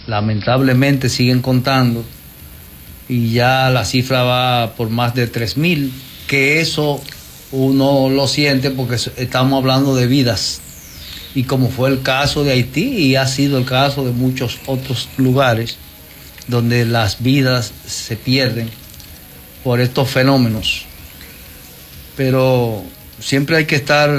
lamentablemente siguen contando y ya la cifra va por más de 3.000, que eso uno lo siente porque estamos hablando de vidas, y como fue el caso de Haití y ha sido el caso de muchos otros lugares donde las vidas se pierden por estos fenómenos. Pero siempre hay que estar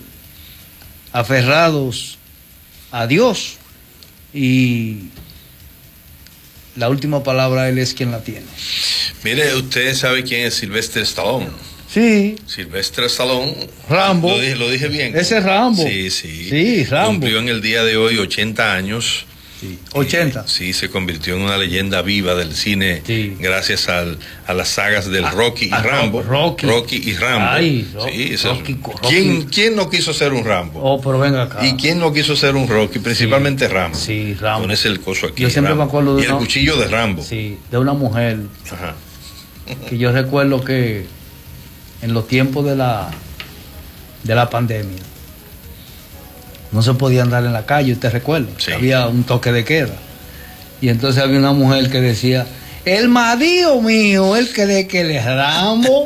aferrados a Dios, y la última palabra Él es quien la tiene. Mire, usted sabe quién es Sylvester Stallone. Sí. Sylvester Stallone. Rambo. Lo dije bien. Ese es Rambo. Sí, sí. Sí, Rambo. Cumplió en el día de hoy 80 años. Sí. 80. Sí, se convirtió en una leyenda viva del cine, sí, gracias a las sagas del Rocky y Rambo. Rocky y Rambo. Ay, sí, Rocky. ¿Quién no quiso ser un Rambo? Oh, pero venga acá. ¿Y quién no quiso ser un Rocky? Principalmente sí, Rambo. Sí, Rambo. Pones el coso aquí. Yo siempre Rambo. me acuerdo de el cuchillo de Rambo. Sí, de una mujer. Ajá. Que yo recuerdo que en los tiempos de la pandemia no se podía andar en la calle, ¿usted recuerda? Sí. Había un toque de queda. Y entonces había una mujer que decía: el marido mío, él cree que él es Rambo.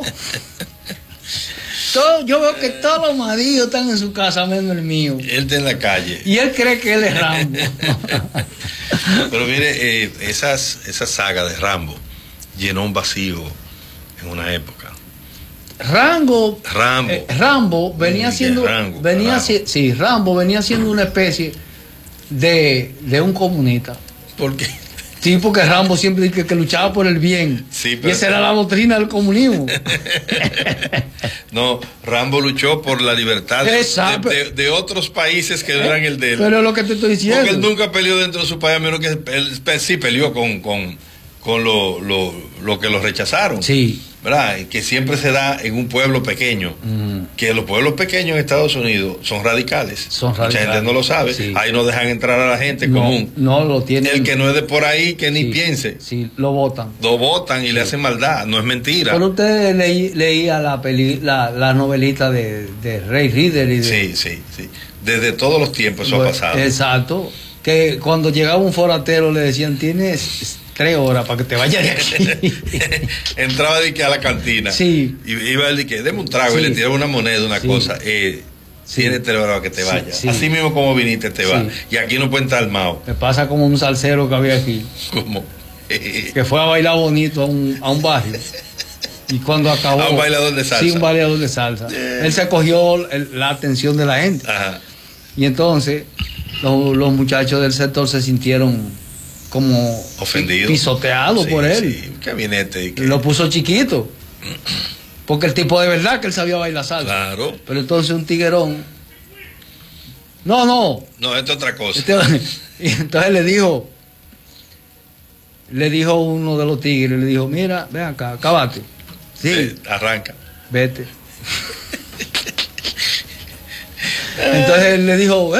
Yo veo que todos los maridos están en su casa, menos el mío. Él está en la calle. Y él cree que él es Rambo. Pero mire, esa saga de Rambo llenó un vacío en una época. Rambo venía siendo Rambo venía siendo una especie de un comunista. ¿Por qué? Sí, porque Rambo siempre dice que luchaba por el bien. Sí, pero... Y esa era la doctrina del comunismo. No, Rambo luchó por la libertad de otros países que no eran el de él. Pero es lo que te estoy diciendo. Porque él nunca peleó dentro de su país, a menos que él sí peleó con lo que lo rechazaron. Sí. ¿Verdad? Que siempre se da en un pueblo pequeño, que los pueblos pequeños en Estados Unidos son radicales. Mucha gente no lo sabe. Sí. Ahí no dejan entrar a la gente común. No lo tienen. El que no es de por ahí, que ni piense. Sí, lo votan. Lo votan y le hacen maldad, no es mentira. Pero usted leía la novelita de Ray Reader y de... Sí. Desde todos los tiempos eso ha pasado. Exacto. Que cuando llegaba un forastero le decían: tienes 3 horas para que te vayas de aquí. Entraba de que a la cantina. Sí. Y iba él de que deme un trago, y le tiraba una moneda, una cosa. Tienes 3 horas para que te vayas. Sí. Así mismo como viniste, te vas. Y aquí no puede estar armado. Me pasa como un salsero que había aquí. ¿Cómo? Que fue a bailar bonito a un barrio. Y cuando acabó... A un bailador de salsa. Sí, un bailador de salsa. Él se cogió la atención de la gente. Ajá. Y entonces los muchachos del sector se sintieron como ofendidos, pisoteados por él. Sí, gabinete. Lo puso chiquito. Porque el tipo de verdad que él sabía bailar salsa. Claro. Pero entonces un tiguerón... No, esto es otra cosa. Y entonces le dijo uno de los tigres, le dijo: mira, ven acá, acabate. Sí. Arranca. Vete. Entonces él le dijo: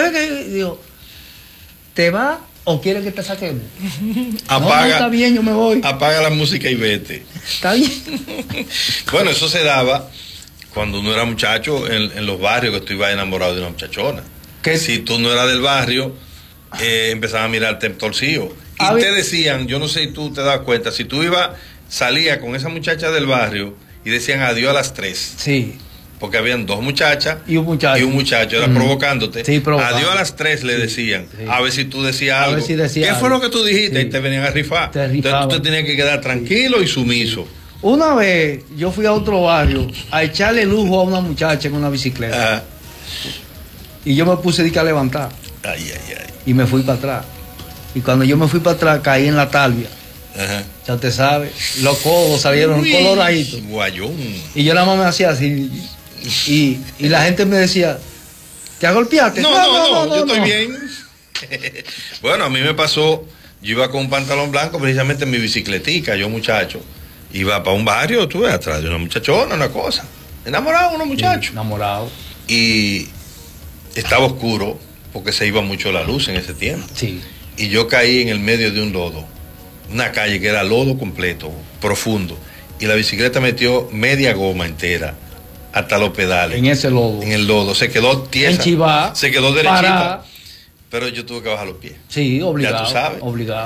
¿te va o quiere que te saquemos? Apaga. No, está bien, yo me voy. Apaga la música y vete. Está bien. Bueno, eso se daba cuando uno era muchacho en los barrios, que tú ibas enamorado de una muchachona. Si tú no eras del barrio, empezaba a mirarte torcido. Y te decían, yo no sé si tú te das cuenta, si tú salías con esa muchacha del barrio y decían adiós a las 3. Sí. Porque habían 2 muchachas y un muchacho era provocándote. Sí, adiós a las 3 le decían. Sí. A ver si tú decías algo. ¿Qué fue lo que tú dijiste? Y te venían a rifar. Entonces tú te tenías que quedar tranquilo y sumiso. Una vez yo fui a otro barrio a echarle lujo a una muchacha en una bicicleta. Ajá. Y yo me puse a levantar. Ay. Y me fui para atrás. Y cuando yo me fui para atrás caí en la talvia. Ajá. Ya usted sabe, los codos salieron coloraditos. Guayón. Y yo nada más me hacía así. Y la gente me decía: ¿te golpeaste? No, yo estoy bien. Bueno, a mí me pasó, yo iba con un pantalón blanco precisamente en mi bicicletica, yo muchacho, iba para un barrio, estuve atrás de una muchachona, una cosa, enamorado unos muchachos. Sí, enamorado. Y estaba oscuro, porque se iba mucho la luz en ese tiempo. Sí. Y yo caí en el medio de un lodo, una calle que era lodo completo, profundo, y la bicicleta metió media goma entera hasta los pedales. En ese lodo. En el lodo. Se quedó tiesa. Enchivada. Se quedó derechita. Pero yo tuve que bajar los pies. Sí, obligado. Ya tú sabes. Obligado.